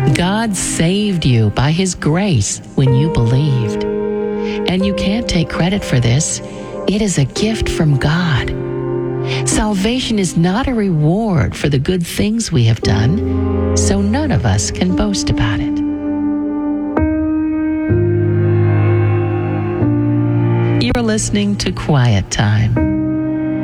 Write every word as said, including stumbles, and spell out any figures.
God saved you by His grace when you believed. And you can't take credit for this. It is a gift from God. Salvation is not a reward for the good things we have done, so none of us can boast about it. You're listening to Quiet Time.